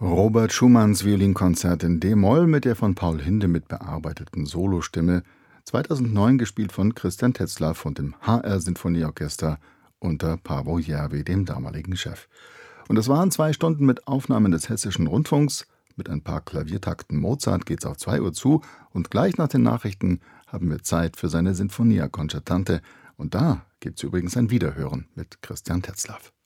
Robert Schumanns Violinkonzert in d-Moll mit der von Paul Hindemith bearbeiteten Solostimme, 2009 gespielt von Christian Tetzlaff und dem HR-Sinfonieorchester unter Paavo Järvi, dem damaligen Chef. Und es waren 2 Stunden mit Aufnahmen des Hessischen Rundfunks. Mit ein paar Klaviertakten Mozart geht's auf 2 Uhr zu und gleich nach den Nachrichten haben wir Zeit für seine Sinfonia Concertante. Und da gibt's übrigens ein Wiederhören mit Christian Tetzlaff.